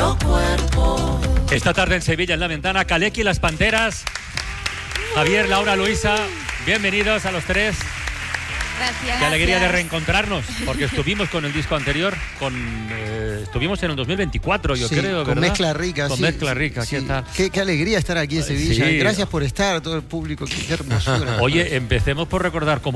nuestro cuerpo. Esta tarde en Sevilla, en La Ventana, Kaleki y las Panteras. Javier, Laura, Luisa, bienvenidos a los tres. Gracias. Qué alegría de reencontrarnos, porque estuvimos con el disco anterior, estuvimos en el 2024, yo creo, con ¿verdad? Mezcla Rica. Con sí, Mezcla Rica, sí. ¿qué tal? Qué alegría estar aquí en Sevilla. Sí. Gracias por estar, a todo el público. Qué hermosura. Oye, empecemos por recordar cómo